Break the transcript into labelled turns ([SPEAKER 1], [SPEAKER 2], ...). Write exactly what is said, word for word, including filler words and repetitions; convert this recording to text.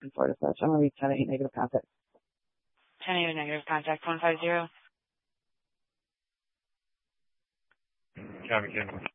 [SPEAKER 1] looking for to search. I'm going to read ten eight negative contact.
[SPEAKER 2] ten eight negative contact, one five zero.
[SPEAKER 3] Copy, Kim.